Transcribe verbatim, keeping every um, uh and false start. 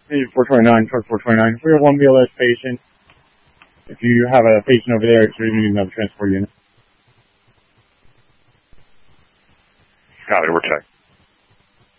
four twenty-nine, truck four twenty-nine. If we have one B L S patient, if you have a patient over there, you're going to need another transport unit. Got it, we're checked.